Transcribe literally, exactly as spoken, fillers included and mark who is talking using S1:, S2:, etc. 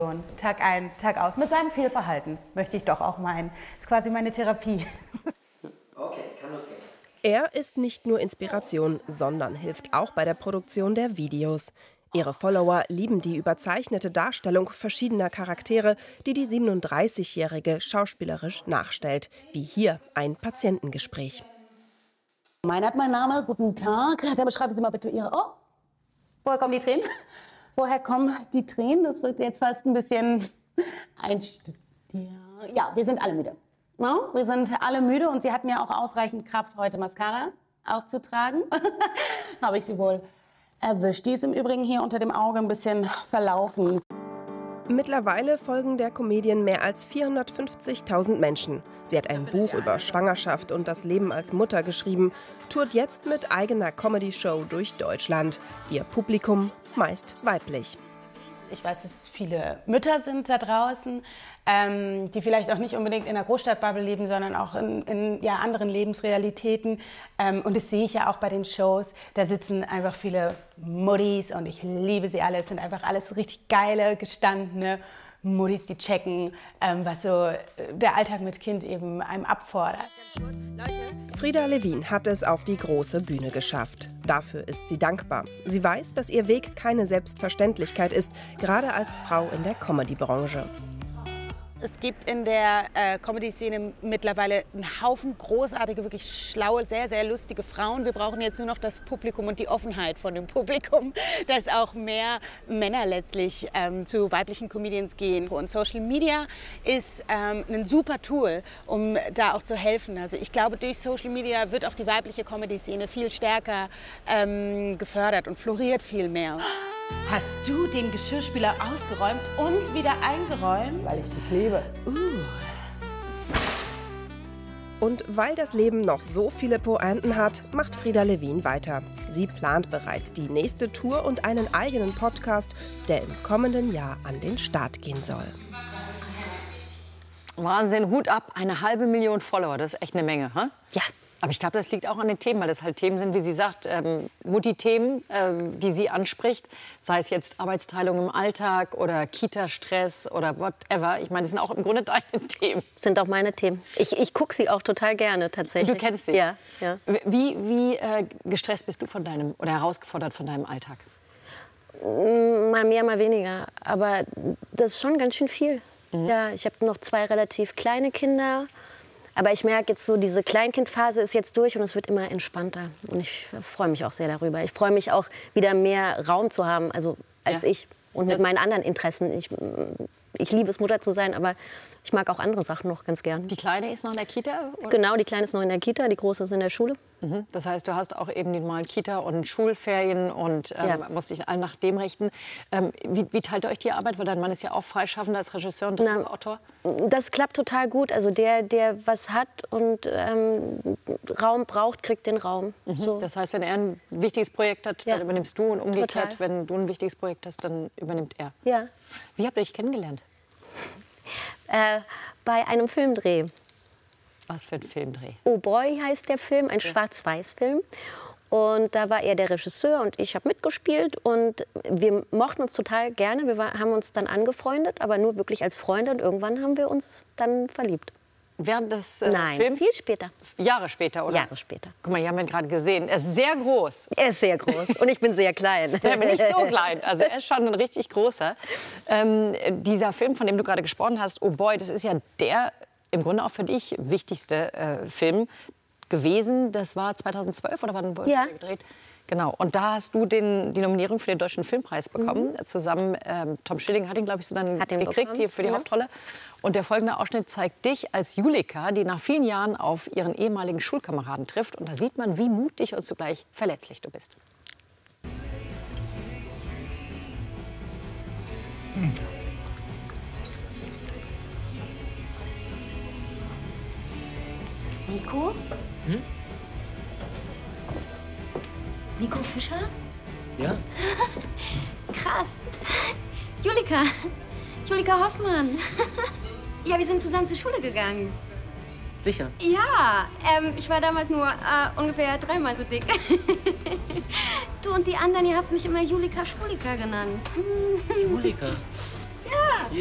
S1: Tag ein, Tag aus. Mit seinem Fehlverhalten, möchte ich doch auch meinen. Das ist quasi meine Therapie.
S2: Okay, kann losgehen.
S3: Er ist nicht nur Inspiration, sondern hilft auch bei der Produktion der Videos. Ihre Follower lieben die überzeichnete Darstellung verschiedener Charaktere, die die siebenunddreißigjährige schauspielerisch nachstellt, wie hier ein Patientengespräch.
S1: Meinert mein Name, guten Tag. Dann beschreiben Sie mal bitte Ihre... Oh, woher kommen die Tränen? Woher kommen die Tränen? Das wird jetzt fast ein bisschen einstudiert. Ja, wir sind alle müde. No? Wir sind alle müde und Sie hatten ja auch ausreichend Kraft, heute Mascara aufzutragen. Habe ich Sie wohl erwischt. Die ist im Übrigen hier unter dem Auge ein bisschen verlaufen.
S3: Mittlerweile folgen der Comedian mehr als vierhundertfünfzigtausend Menschen. Sie hat ein Buch über Schwangerschaft und das Leben als Mutter geschrieben, tourt jetzt mit eigener Comedy-Show durch Deutschland. Ihr Publikum meist weiblich.
S1: Ich weiß, dass viele Mütter sind da draußen, ähm, die vielleicht auch nicht unbedingt in der Großstadtbubble leben, sondern auch in, in ja, anderen Lebensrealitäten. Ähm, und das sehe ich ja auch bei den Shows. Da sitzen einfach viele Muttis und ich liebe sie alle. Es sind einfach alles so richtig geile, gestandene Muttis, die checken, ähm, was so der Alltag mit Kind eben einem abfordert.
S3: Frieda Levin hat es auf die große Bühne geschafft. Dafür ist sie dankbar. Sie weiß, dass ihr Weg keine Selbstverständlichkeit ist, gerade als Frau in der Comedy-Branche.
S1: Es gibt in der äh, Comedy-Szene mittlerweile einen Haufen großartige, wirklich schlaue, sehr, sehr lustige Frauen. Wir brauchen jetzt nur noch das Publikum und die Offenheit von dem Publikum, dass auch mehr Männer letztlich ähm, zu weiblichen Comedians gehen. Und Social Media ist ähm, ein super Tool, um da auch zu helfen. Also ich glaube, durch Social Media wird auch die weibliche Comedy-Szene viel stärker ähm, gefördert und floriert viel mehr. Hast du den Geschirrspüler ausgeräumt und wieder eingeräumt?
S4: Weil ich dich liebe.
S1: Uh.
S3: Und weil das Leben noch so viele Pointen hat, macht Frieda Levin weiter. Sie plant bereits die nächste Tour und einen eigenen Podcast, der im kommenden Jahr an den Start gehen soll.
S5: Wahnsinn, Hut ab, eine halbe Million Follower, das ist echt eine Menge, hä?
S3: Ja.
S5: Aber ich glaube, das liegt auch an den Themen, weil das halt Themen sind, wie sie sagt, ähm, Mutti-Themen, ähm, die sie anspricht. Sei es jetzt Arbeitsteilung im Alltag oder Kita-Stress oder whatever. Ich meine, das sind auch im Grunde deine Themen.
S6: Das sind auch meine Themen. Ich, ich gucke sie auch total gerne, tatsächlich.
S5: Du kennst sie?
S6: Ja. ja.
S5: Wie, wie äh, gestresst bist du von deinem, oder herausgefordert von deinem Alltag?
S6: Mal mehr, mal weniger. Aber das ist schon ganz schön viel. Mhm. Ja, ich habe noch zwei relativ kleine Kinder. Aber ich merke jetzt so, diese Kleinkindphase ist jetzt durch und es wird immer entspannter. Und ich freue mich auch sehr darüber. Ich freue mich auch, wieder mehr Raum zu haben, also als ja. ich. Und mit ja. meinen anderen Interessen. Ich, ich liebe es, Mutter zu sein, aber ich mag auch andere Sachen noch ganz gern.
S5: Die Kleine ist noch in der Kita? Oder?
S6: Genau, die Kleine ist noch in der Kita, die Große ist in der Schule.
S5: Mhm. Das heißt, du hast auch eben die normalen Kita- und Schulferien und ähm, ja. musst dich all nach dem richten. Ähm, wie, wie teilt ihr euch die Arbeit? Weil dein Mann ist ja auch freischaffender als Regisseur und Na, Autor.
S6: Das klappt total gut. Also der, der was hat und ähm, Raum braucht, kriegt den Raum.
S5: Mhm.
S6: So.
S5: Das heißt, wenn er ein wichtiges Projekt hat, ja. dann übernimmst du und umgekehrt,
S6: total.
S5: Wenn du ein wichtiges Projekt hast, dann übernimmt er.
S6: Ja.
S5: Wie habt ihr euch kennengelernt?
S6: Äh, bei einem Filmdreh.
S5: Was für ein Filmdreh?
S6: Oh Boy heißt der Film, ein ja. Schwarz-Weiß-Film. Und da war er der Regisseur und ich habe mitgespielt. Und wir mochten uns total gerne. Wir war, haben uns dann angefreundet, aber nur wirklich als Freunde. Und irgendwann haben wir uns dann verliebt.
S5: Während des äh,
S6: Nein,
S5: Films?
S6: viel später.
S5: Jahre später, oder?
S6: Jahre später.
S5: Guck mal, hier haben wir ihn gerade gesehen. Er ist sehr groß.
S6: Er ist sehr groß und ich bin sehr klein.
S5: Er bin nicht so klein. Also er ist schon ein richtig großer. Ähm, dieser Film, von dem du gerade gesprochen hast, Oh Boy, das ist ja der im Grunde auch für dich wichtigste äh, Film gewesen. Das war zweitausendzwölf oder wann wurde
S6: ja.
S5: der gedreht? Genau. Und da hast du den, die Nominierung für den Deutschen Filmpreis bekommen. Mhm. Zusammen, ähm, Tom Schilling hat ihn, glaube ich, so dann gekriegt hier für die ja. Hauptrolle. Und der folgende Ausschnitt zeigt dich als Julika, die nach vielen Jahren auf ihren ehemaligen Schulkameraden trifft. Und da sieht man, wie mutig und zugleich verletzlich du bist.
S7: Hm.
S8: Nico?
S7: Hm?
S8: Nico Fischer?
S7: Ja?
S8: Krass. Julika. Julika Hoffmann. Ja, wir sind zusammen zur Schule gegangen.
S7: Sicher?
S8: Ja, ähm, ich war damals nur äh, ungefähr dreimal so dick. Du und die anderen, ihr habt mich immer Julika Schwulika genannt.
S7: Julika?